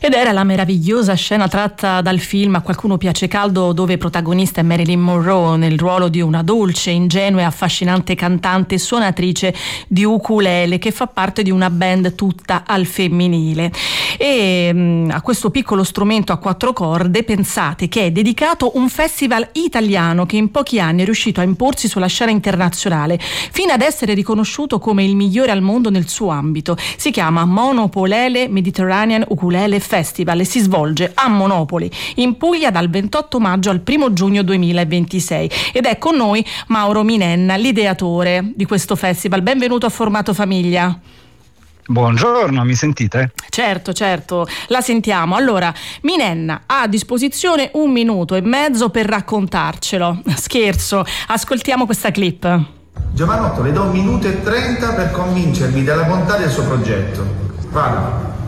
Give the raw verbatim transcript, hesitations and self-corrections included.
Ed era la meravigliosa scena tratta dal film A qualcuno piace caldo, dove protagonista è Marilyn Monroe nel ruolo di una dolce, ingenua e affascinante cantante e suonatrice di ukulele che fa parte di una band tutta al femminile. E mh, a questo piccolo strumento a quattro corde pensate che è dedicato un festival italiano che in pochi anni è riuscito a imporsi sulla scena internazionale fino ad essere riconosciuto come il migliore al mondo nel suo ambito. Si chiama Monopolele Mediterranean Ukulele Festival e si svolge a Monopoli in Puglia dal ventotto maggio al primo giugno duemilaventisei, ed è con noi Mauro Minenna, l'ideatore di questo festival. Benvenuto a Formato Famiglia. Buongiorno, mi sentite? Certo, certo, la sentiamo. Allora, Minenna ha a disposizione un minuto e mezzo per raccontarcelo. Scherzo, ascoltiamo questa clip. Giovanotto, le do un minuto e trenta per convincervi della bontà del suo progetto. Vado.